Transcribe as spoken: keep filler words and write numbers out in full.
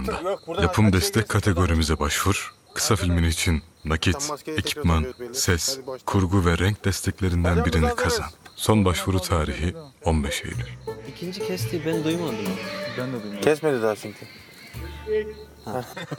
yayında. Yapım destek kategorimize başvur. Kısa filmin için nakit, ekipman, ses, kurgu ve renk desteklerinden birini kazan. Son başvuru tarihi on beş Eylül. İkinci kestiği ben duymadım. Kesmedi daha çünkü.